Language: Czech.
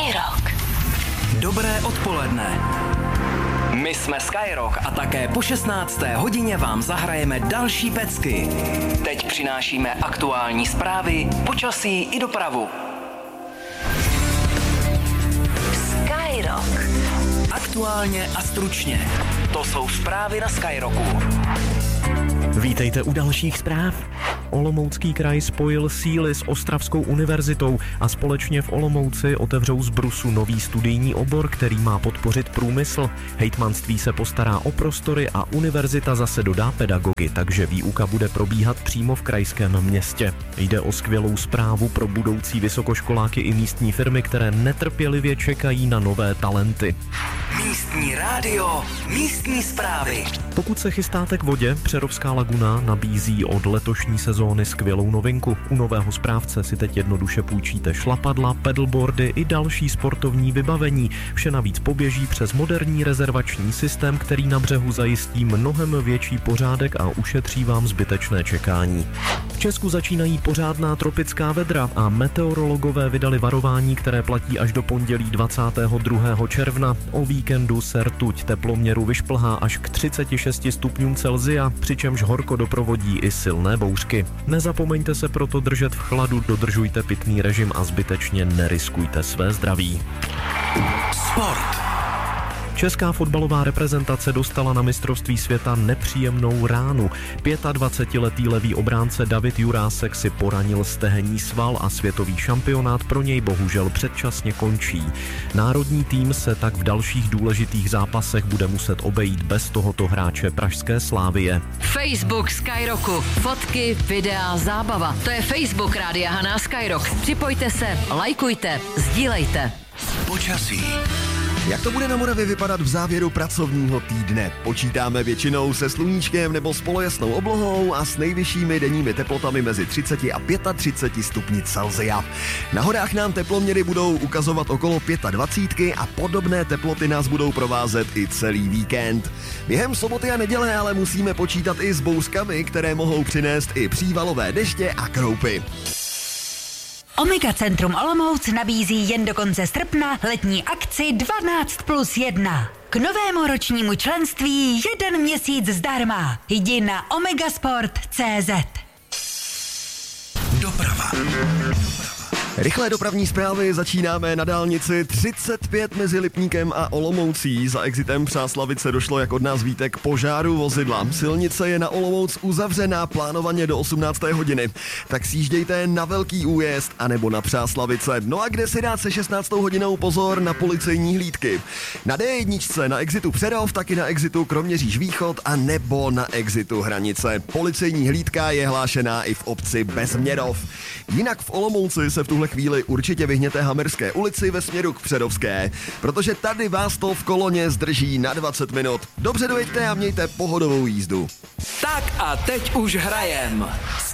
Skyrock. Dobré odpoledne. My jsme Skyrock a také po 16. hodině vám zahrajeme další pecky. Teď přinášíme aktuální zprávy, počasí i dopravu. Skyrock. Aktuálně a stručně. To jsou zprávy na Skyrocku. Vítejte u dalších zpráv. Olomoucký kraj spojil síly s Ostravskou univerzitou a společně v Olomouci otevřou z Brusu nový studijní obor, který má podpořit průmysl. Hejtmanství se postará o prostory a univerzita zase dodá pedagogy, takže výuka bude probíhat přímo v krajském městě. Jde o skvělou zprávu pro budoucí vysokoškoláky i místní firmy, které netrpělivě čekají na nové talenty. Místní rádio, místní zprávy. Pokud se chystáte k vodě, Přerovská laguna nabízí od letošní sezóny skvělou novinku. U nového správce si teď jednoduše půjčíte šlapadla, pedalboardy i další sportovní vybavení. Vše navíc poběží přes moderní rezervační systém, který na břehu zajistí mnohem větší pořádek a ušetří vám zbytečné čekání. V Česku začínají pořádná tropická vedra a meteorologové vydali varování, které platí až do pondělí 22. června. O víkendu se rtuť teploměru vyšplhá až k 36 stupňům Celsia, přičemž horko doprovodí i silné bouřky. Nezapomeňte se proto držet v chladu, dodržujte pitný režim a zbytečně neriskujte své zdraví. Sport. Česká fotbalová reprezentace dostala na mistrovství světa nepříjemnou ránu. 25letý levý obránce David Jurásek si poranil stehenní sval a světový šampionát pro něj bohužel předčasně končí. Národní tým se tak v dalších důležitých zápasech bude muset obejít bez tohoto hráče pražské Slavie. Facebook Skyrocku. Fotky, videa, zábava. To je Facebook Rádia Haná Skyrock. Připojte se, lajkujte, sdílejte. Počasí. Jak to bude na Moravě vypadat v závěru pracovního týdne? Počítáme většinou se sluníčkem nebo s polojasnou oblohou a s nejvyššími denními teplotami mezi 30 a 35 stupni Celsia. Na horách nám teploměry budou ukazovat okolo 25 a podobné teploty nás budou provázet i celý víkend. Během soboty a neděle ale musíme počítat i s bouřkami, které mohou přinést i přívalové deště a kroupy. Omega Centrum Olomouc nabízí jen do konce srpna letní akci 12+1. K novému ročnímu členství 1 měsíc zdarma. Jdi na omegasport.cz. Doprava. Rychlé dopravní zprávy začínáme na dálnici 35 mezi Lipníkem a Olomoucí. Za exitem Přáslavice došlo, jak od nás víte, k požáru vozidla. Silnice je na Olomouc uzavřená plánovaně do 18. hodiny. Tak sjíždějte na Velký Újezd anebo na Přáslavice. No a kde si dát se 16. hodinou pozor na policejní hlídky? Na D1 na exitu Přerov, taky na exitu Kroměříž Východ a nebo na exitu Hranice. Policejní hlídka je hlášená i v obci Bezměrov. Jinak v Olomouci se v tuhle chvíli určitě vyhněte Hamerské ulici ve směru k Přerovské, protože tady vás to v koloně zdrží na 20 minut. Dobře dojeďte a mějte pohodovou jízdu. Tak a teď už hrajem.